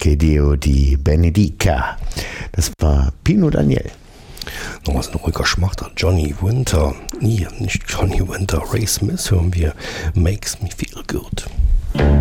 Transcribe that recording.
che Dio die benedica. Das war Pino Daniel. Noch was ein ruhiger Schmachter. Johnny Winter. Nee, nicht Johnny Winter. Ray Smith hören wir. Makes Me Feel Good.